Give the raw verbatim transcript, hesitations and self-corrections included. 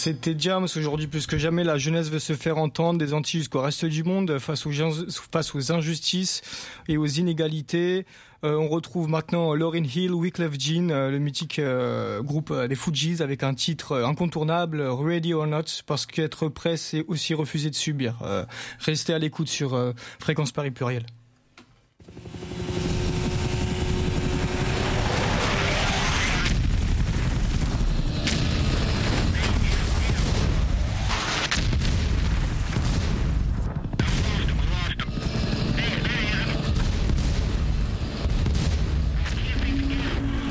C'était Diams. Aujourd'hui, plus que jamais, la jeunesse veut se faire entendre des Antilles jusqu'au reste du monde face aux, face aux injustices et aux inégalités. Euh, on retrouve maintenant Lauryn Hill, Wyclef Jean, euh, le mythique euh, groupe euh, des Fujis, avec un titre euh, incontournable, Ready or Not, parce qu'être prêt, c'est aussi refuser de subir. Euh, restez à l'écoute sur euh, Fréquence Paris Pluriel.